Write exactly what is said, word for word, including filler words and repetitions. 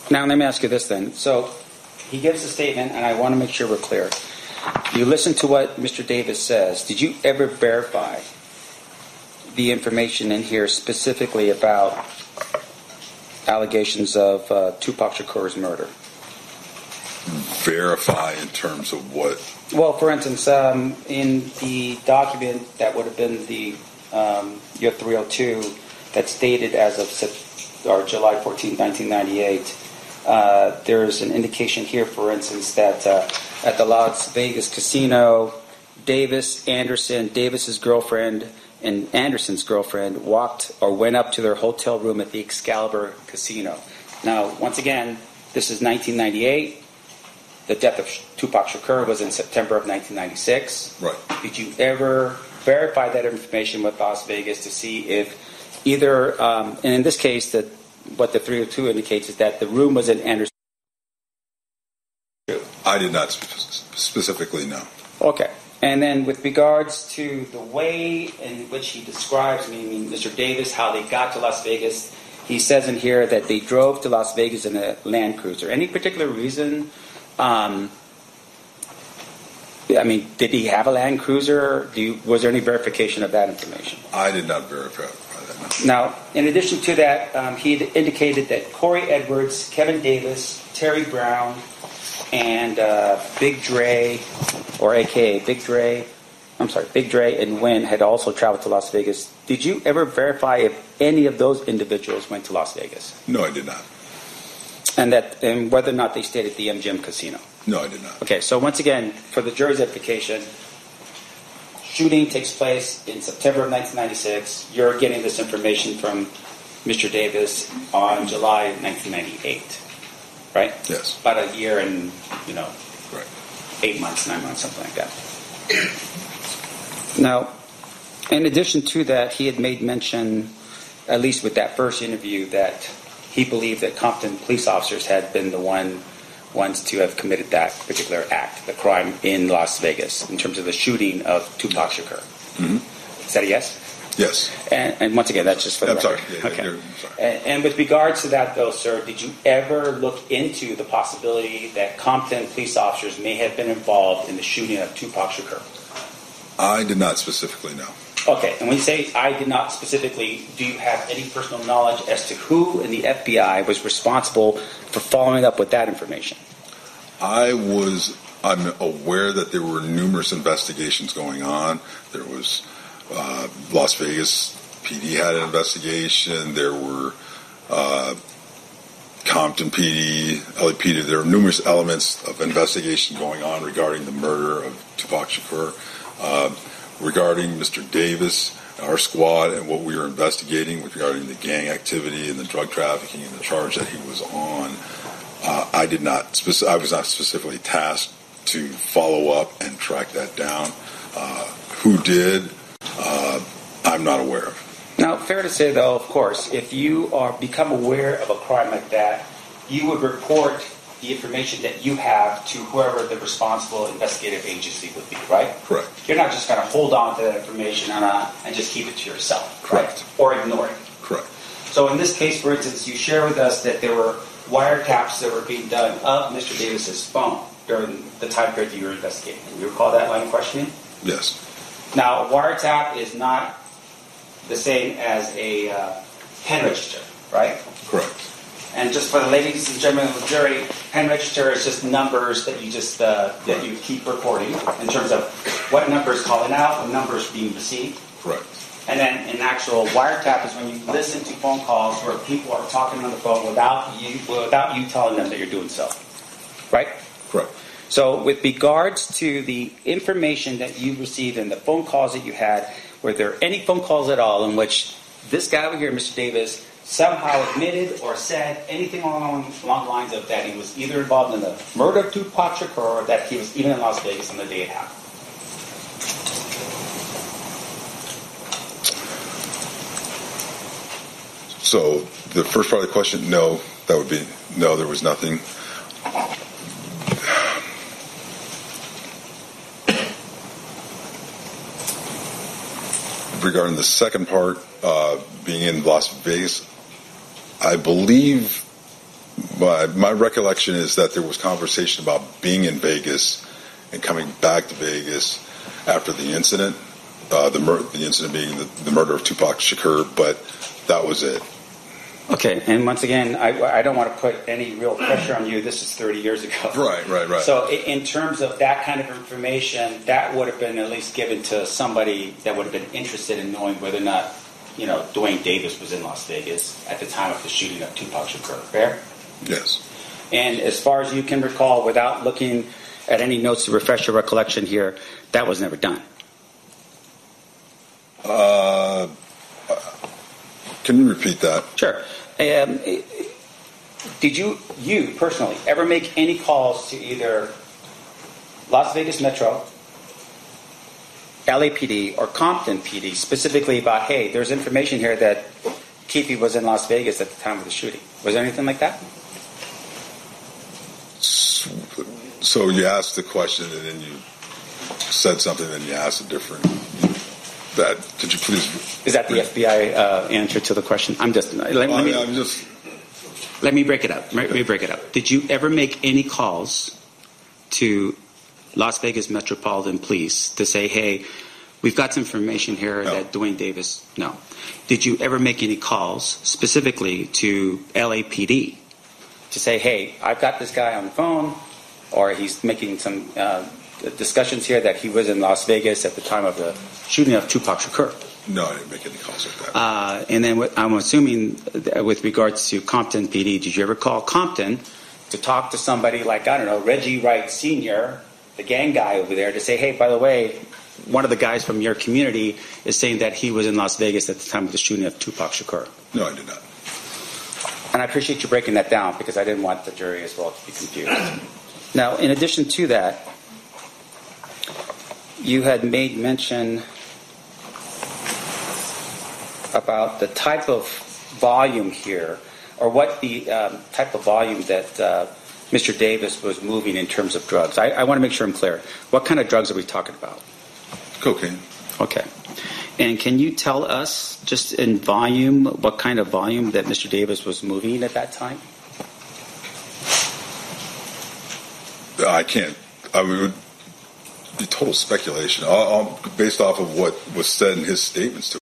Now let me ask you this then. So he gives a statement, and I want to make sure we're clear. You listen to what Mister Davis says. Did you ever verify the information in here specifically about allegations of uh, Tupac Shakur's murder? Verify in terms of what? Well, for instance, um, in the document that would have been the um, your three oh two that's dated as of or July fourteenth, nineteen ninety-eight, uh, there's an indication here, for instance, that uh, at the Las Vegas casino, Davis, Anderson, Davis's girlfriend, and Anderson's girlfriend walked or went up to their hotel room at the Excalibur Casino. Now, once again, this is nineteen ninety-eight. The death of Tupac Shakur was in September of nineteen ninety-six. Right. Did you ever verify that information with Las Vegas to see if either, um, and in this case, that what the three oh two indicates is that the room was in Anderson? I did not sp- specifically know. Okay. And then with regards to the way in which he describes, meaning Mister Davis, how they got to Las Vegas, he says in here that they drove to Las Vegas in a Land Cruiser. Any particular reason? Um, I mean, did he have a Land Cruiser? Do you, was there any verification of that information? I did not verify that. Now, in addition to that, um, he had indicated that Corey Edwards, Kevin Davis, Terry Brown, and uh, Big Dre, or A K A Big Dre, I'm sorry, Big Dre and Wynn had also traveled to Las Vegas. Did you ever verify if any of those individuals went to Las Vegas? No, I did not. And that, and whether or not they stayed at the M G M Casino? No, I did not. Okay, so once again, for the jury's edification, shooting takes place in September of nineteen ninety-six. You're getting this information from Mister Davis on July nineteen ninety-eight, right? Yes. About a year and, you know, right. eight months, nine months, something like that. Now, in addition to that, he had made mention, at least with that first interview, that he believed that Compton police officers had been the one ones to have committed that particular act, the crime in Las Vegas, in terms of the shooting of Tupac Shakur. Mm-hmm. Is that a yes? Yes. And, and once again, that's just for the I'm record. sorry. Yeah, okay. I'm sorry. And, and with regards to that, though, sir, did you ever look into the possibility that Compton police officers may have been involved in the shooting of Tupac Shakur? I did not specifically know. Okay, and when you say I did not specifically, do you have any personal knowledge as to who in the F B I was responsible for following up with that information? I was I'm aware that there were numerous investigations going on. There was uh, Las Vegas P D had an investigation. There were uh, Compton P D, L A P D. There were numerous elements of investigation going on regarding the murder of Tupac Shakur. Uh, regarding Mister Davis, our squad, and what we were investigating with regarding the gang activity and the drug trafficking and the charge that he was on, uh, I did not. Speci- I was not specifically tasked to follow up and track that down. Uh, who did? Uh, I'm not aware of. Now, fair to say, though, of course, if you are become aware of a crime like that, you would report the information that you have to whoever the responsible investigative agency would be, right? Correct. You're not just going to hold on to that information and, uh, and just keep it to yourself, correct? Right? Or ignore it. Correct. So in this case, for instance, you share with us that there were wiretaps that were being done of Mister Davis's phone during the time period that you were investigating. Do you recall that line of questioning? Yes. Now, a wiretap is not the same as a uh, pen register, right? Correct. And just for the ladies and gentlemen of the jury, pen register is just numbers that you just uh, that you keep recording in terms of what number is calling out, what number is being received. Correct. And then an actual wiretap is when you listen to phone calls where people are talking on the phone without you without you telling them that you're doing so. Right? Correct. So with regards to the information that you received and the phone calls that you had, were there any phone calls at all in which this guy over here, Mister Davis, somehow admitted or said anything along, along the lines of that he was either involved in the murder of Tupac Shakur or that he was even in Las Vegas on the day it happened? So the first part of the question, no, that would be no, there was nothing. Regarding the second part, uh, being in Las Vegas, I believe my, my recollection is that there was conversation about being in Vegas and coming back to Vegas after the incident, uh, the, mur- the incident being the, the murder of Tupac Shakur, but that was it. Okay, and once again, I, I don't want to put any real pressure on you. This is thirty years ago. Right, right, right. So in terms of that kind of information, that would have been at least given to somebody that would have been interested in knowing whether or not, you know, Dwayne Davis was in Las Vegas at the time of the shooting of Tupac Shakur. Fair? Yes. And as far as you can recall, without looking at any notes to refresh your recollection here, that was never done. Uh, can you repeat that? Sure. Um, did you, you personally, ever make any calls to either Las Vegas Metro, L A P D, or Compton P D specifically about, hey, there's information here that Keefe was in Las Vegas at the time of the shooting? Was there anything like that? So you asked the question and then you said something, and then you asked a different. That could you please? Is that the F B I uh, answer to the question? I'm just. Let, let I me, mean, I'm just. Let me break it up. Let me break it up. Did you ever make any calls to Las Vegas Metropolitan Police to say, hey, we've got some information here No. that Dwayne Davis. No. Did you ever make any calls specifically to L A P D to say, hey, I've got this guy on the phone, or he's making some uh, discussions here that he was in Las Vegas at the time of the shooting of Tupac Shakur? No, I didn't make any calls like that. Uh, and then what, I'm assuming that with regards to Compton P D, did you ever call Compton to talk to somebody like, I don't know, Reggie Wright Senior, the gang guy over there, to say, hey, by the way, one of the guys from your community is saying that he was in Las Vegas at the time of the shooting of Tupac Shakur? No, I did not. And I appreciate you breaking that down because I didn't want the jury as well to be confused. Now, in addition to that, you had made mention about the type of volume here, or what the um, type of volume that uh, Mister Davis was moving in terms of drugs. I, I want to make sure I'm clear. What kind of drugs are we talking about? Cocaine. Okay. And can you tell us, just in volume, what kind of volume that Mister Davis was moving at that time? I can't. I mean, it would be total speculation, all, all based off of what was said in his statements to